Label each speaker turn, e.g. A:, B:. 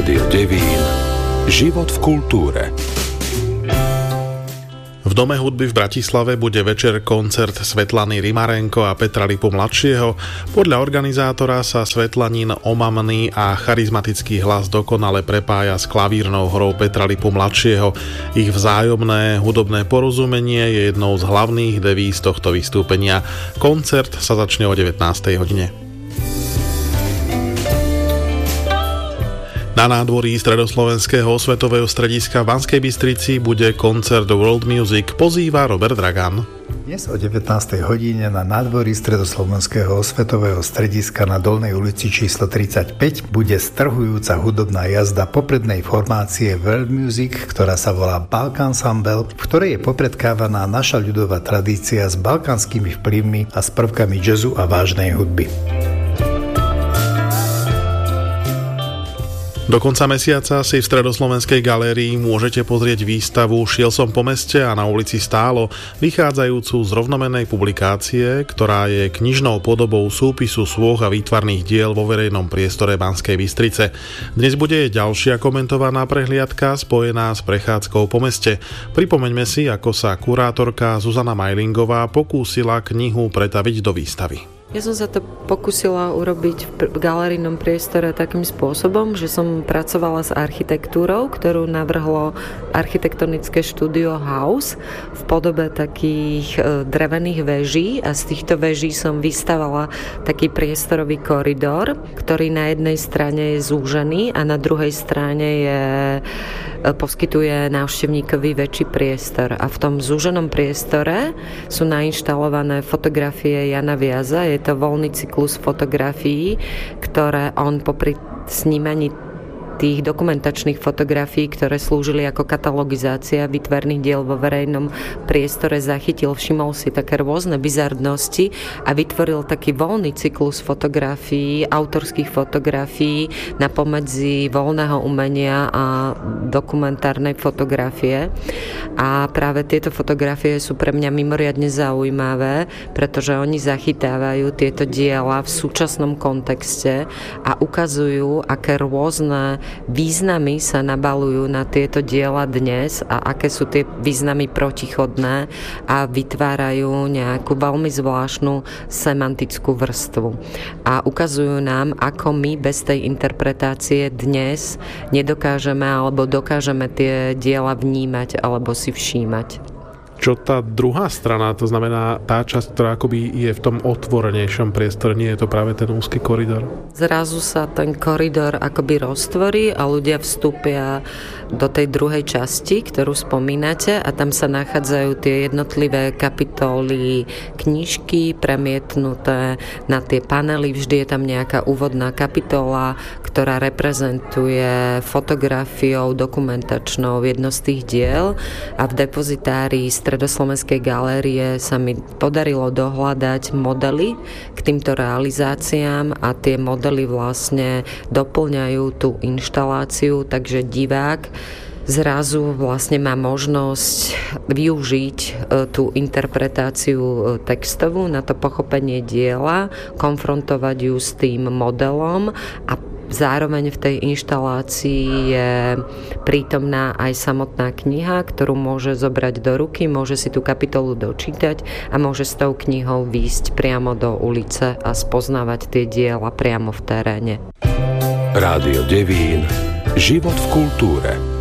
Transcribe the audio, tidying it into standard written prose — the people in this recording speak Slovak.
A: Rádio Devín. Život v kultúre.
B: V Dome hudby v Bratislave bude večer koncert Svetlany Rimarenko a Petra Lipu mladšieho. Podľa organizátora sa Svetlanin omamný a charizmatický hlas dokonale prepája s klavírnou hrou Petra Lipu mladšieho. Ich vzájomné hudobné porozumenie je jednou z hlavných devíz tohto vystúpenia. Koncert sa začne o 19. hodine. Na nádvorí Stredoslovenského osvetového strediska v Banskej Bystrici bude koncert World Music, pozýva Robert Dragan.
C: Dnes o 19. hodine na nádvorí Stredoslovenského osvetového strediska na Dolnej ulici číslo 35 bude strhujúca hudobná jazda poprednej formácie World Music, ktorá sa volá Balkan Ensemble, v ktorej je popredkávaná naša ľudová tradícia s balkánskymi vplyvmi a s prvkami jazzu a vážnej hudby.
B: Do konca mesiaca si v Stredoslovenskej galérii môžete pozrieť výstavu Šiel som po meste a na ulici stálo, vychádzajúcu z rovnomennej publikácie, ktorá je knižnou podobou súpisu sôch a výtvarných diel vo verejnom priestore Banskej Bystrice. Dnes bude ďalšia komentovaná prehliadka spojená s prechádzkou po meste. Pripomeňme si, ako sa kurátorka Zuzana Majlingová pokúsila knihu pretaviť do výstavy.
D: Ja som sa to pokúsila urobiť v galerijnom priestore takým spôsobom, že som pracovala s architektúrou, ktorú navrhlo architektonické štúdio House v podobe takých drevených veží a z týchto veží som vystavala taký priestorový koridor, ktorý na jednej strane je zúžený a na druhej strane poskytuje návštevníkovi väčší priestor. A v tom zúženom priestore sú nainštalované fotografie Jana Viaza. Je to voľný cyklus fotografií, ktoré on popri snímaní tých dokumentačných fotografií, ktoré slúžili ako katalogizácia výtvarných diel vo verejnom priestore, zachytil, všimol si také rôzne bizardnosti a vytvoril taký voľný cyklus fotografií, autorských fotografií na pomedzi voľného umenia a dokumentárnej fotografie. A práve tieto fotografie sú pre mňa mimoriadne zaujímavé, pretože oni zachytávajú tieto diela v súčasnom kontexte a ukazujú, aké rôzne významy sa nabalujú na tieto diela dnes a aké sú tie významy protichodné a vytvárajú nejakú veľmi zvláštnu semantickú vrstvu. A ukazujú nám, ako my bez tej interpretácie dnes nedokážeme alebo dokážeme tie diela vnímať alebo si všímať.
B: Čo tá druhá strana, to znamená tá časť, ktorá akoby je v tom otvorenejšom priestore, nie je to práve ten úzky koridor?
D: Zrazu sa ten koridor akoby roztvorí a ľudia vstúpia do tej druhej časti, ktorú spomínate, a tam sa nachádzajú tie jednotlivé kapitoly knižky premietnuté na tie panely. Vždy je tam nejaká úvodná kapitola, ktorá reprezentuje fotografiou dokumentačnou jedno z tých diel, a v depozitárii Stredoslovenskej galérie sa mi podarilo dohľadať modely k týmto realizáciám a tie modely vlastne doplňajú tú inštaláciu, takže divák zrazu vlastne má možnosť využiť tú interpretáciu textovú na to pochopenie diela, konfrontovať ju s tým modelom a zároveň v tej inštalácii je prítomná aj samotná kniha, ktorú môže zobrať do ruky, môže si tú kapitolu dočítať a môže s tou knihou výjsť priamo do ulice a spoznávať tie diela priamo v teréne.
A: Rádio Devín. Život v kultúre.